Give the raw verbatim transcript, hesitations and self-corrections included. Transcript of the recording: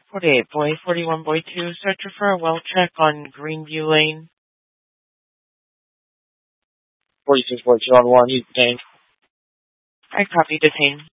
forty-eight boy, forty-one boy two, searcher for a well check on Greenview Lane. forty-six boy two on one, you detained. I copy, detained.